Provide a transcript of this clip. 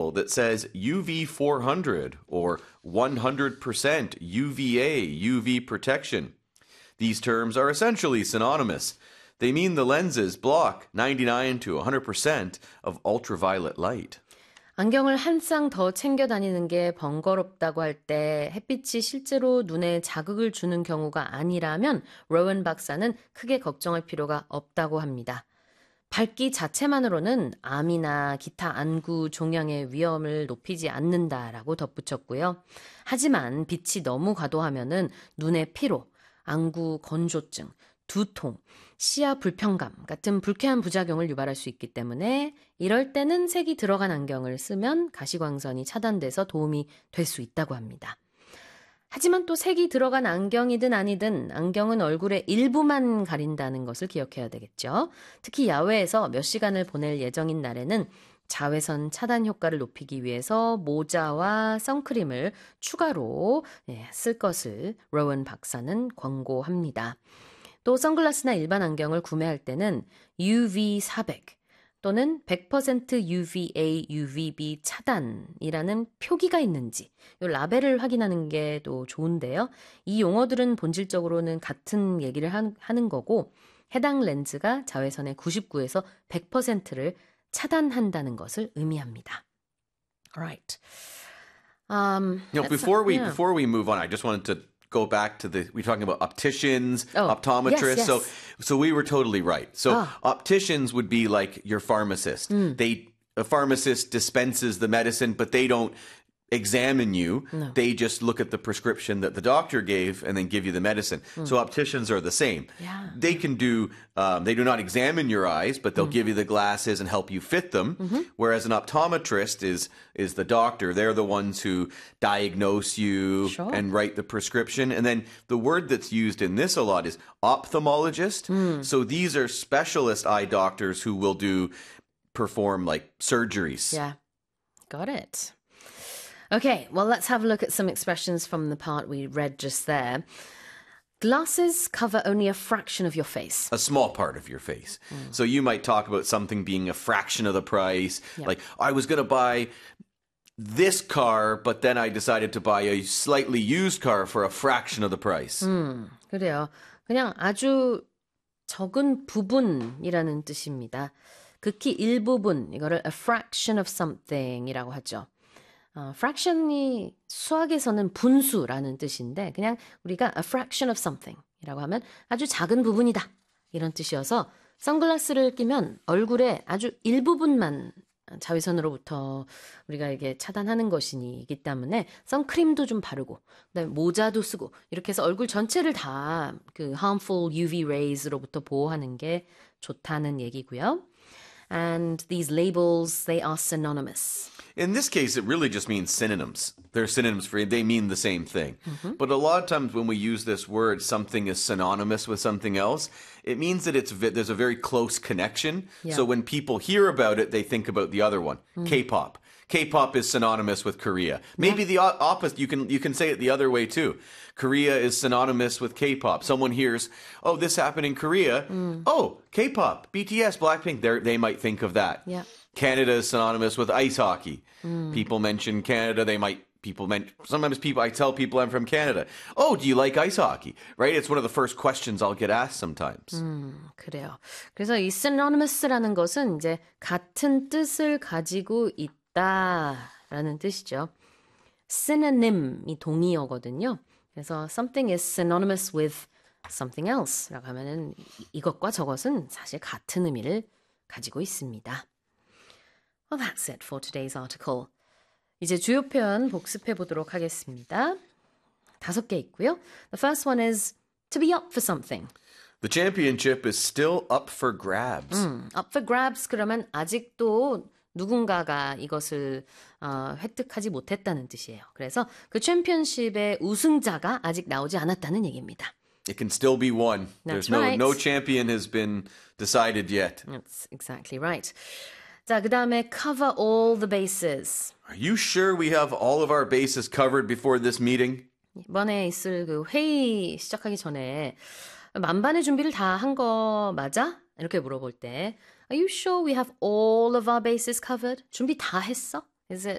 label that says UV 400 or 100% UVA, UV protection. These terms are essentially synonymous. They mean the lenses block 99 to 100% of ultraviolet light. 안경을 한 쌍 더 챙겨 다니는 게 번거롭다고 할 때 햇빛이 실제로 눈에 자극을 주는 경우가 아니라면 로원 박사는 크게 걱정할 필요가 없다고 합니다. 밝기 자체만으로는 암이나 기타 안구 종양의 위험을 높이지 않는다라고 덧붙였고요. 하지만 빛이 너무 과도하면은 눈의 피로, 안구 건조증, 두통, 시야 불편감 같은 불쾌한 부작용을 유발할 수 있기 때문에 이럴 때는 색이 들어간 안경을 쓰면 가시광선이 차단돼서 도움이 될 수 있다고 합니다. 하지만 또 색이 들어간 안경이든 아니든 안경은 얼굴의 일부만 가린다는 것을 기억해야 되겠죠. 특히 야외에서 몇 시간을 보낼 예정인 날에는 자외선 차단 효과를 높이기 위해서 모자와 선크림을 추가로 쓸 것을 로원 박사는 권고합니다. 또 선글라스나 일반 안경을 구매할 때는 UV400 또는 100% UVA, UVB 차단이라는 표기가 있는지 이 라벨을 확인하는 게 또 좋은데요. 이 용어들은 본질적으로는 같은 얘기를 하는 거고 해당 렌즈가 자외선의 99에서 100%를 차단한다는 것을 의미합니다. Alright. Before we move on, I just wanted to go back to we're talking about opticians, optometrists. Yes. So we were totally right. So opticians would be like your pharmacist. A pharmacist dispenses the medicine, but they don't examine you. No. They just look at the prescription that the doctor gave and then give you the medicine. So opticians are the same. Yeah. They can they do not examine your eyes, but they'll give you the glasses and help you fit them. Whereas an optometrist is the doctor. They're the ones who diagnose you and write the prescription. And then the word that's used in this a lot is ophthalmologist. So these are specialist eye doctors who will perform like surgeries. Yeah. Got it. Okay, well, let's have a look at some expressions from the part we read just there. Glasses cover only a fraction of your face. A small part of your face. So you might talk about something being a fraction of the price. Yep. Like, I was going to buy this car, but then I decided to buy a slightly used car for a fraction of the price. 그래요. 그냥 아주 적은 부분이라는 뜻입니다. 극히 일부분, 이거를 a fraction of something이라고 하죠. fraction이 수학에서는 분수라는 뜻인데 그냥 우리가 a fraction of something이라고 하면 아주 작은 부분이다 이런 뜻이어서 선글라스를 끼면 얼굴에 아주 일부분만 자외선으로부터 우리가 이게 차단하는 것이기 때문에 선크림도 좀 바르고 그다음에 모자도 쓰고 이렇게 해서 얼굴 전체를 다 그 harmful UV rays로부터 보호하는 게 좋다는 얘기고요. And these labels, they are synonymous. In this case, it really just means synonyms. They're synonyms they mean the same thing. But a lot of times when we use this word, something is synonymous with something else, it means that there's a very close connection. Yeah. So when people hear about it, they think about the other one. K-pop. K-pop is synonymous with Korea. Maybe the opposite, you can say it the other way too. Korea is synonymous with K-pop. Someone hears, oh, this happened in Korea. Oh, K-pop, BTS, Blackpink, they might think of that. Yeah. Canada is synonymous with ice hockey. People mention Canada, sometimes I tell people I'm from Canada. Oh, do you like ice hockey? Right? It's one of the first questions I'll get asked sometimes. 그래요. 그래서 이 synonymous라는 것은 이제 같은 뜻을 가지고 있다라는 뜻이죠. synonym이 동의어거든요. 그래서 something is synonymous with something else라고 하면은 이것과 저것은 사실 같은 의미를 가지고 있습니다. Well, that's it for today's article. 이제 주요 표현 복습해 보도록 하겠습니다. 5개 있고요. The first one is to be up for something. The championship is still up for grabs. Up for grabs 그러면 아직도 누군가가 이것을 획득하지 못했다는 뜻이에요. 그래서 그 챔피언십의 우승자가 아직 나오지 않았다는 얘기입니다. It can still be won. That's There's right. no champion has been decided yet. That's exactly right. 자, 그다음에 cover all the bases. Are you sure we have all of our bases covered before this meeting? 이번에 있을 그 회의 시작하기 전에 만반의 준비를 다 한 거 맞아? 이렇게 물어볼 때 Are you sure we have all of our bases covered? 준비 다 했어? Is it